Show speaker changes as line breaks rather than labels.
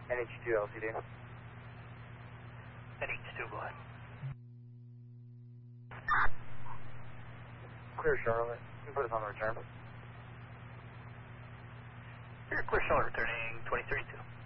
NH2 LCD.
NH2, go ahead.
Clear Charlotte. You can put us on the return.
Clear Charlotte returning 2032.